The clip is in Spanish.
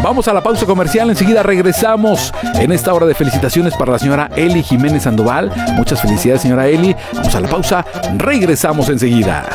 Vamos a la pausa comercial, enseguida regresamos en esta hora de felicitaciones para la señora Eli Jiménez Sandoval. Muchas felicidades, señora Eli. Vamos a la pausa, regresamos enseguida.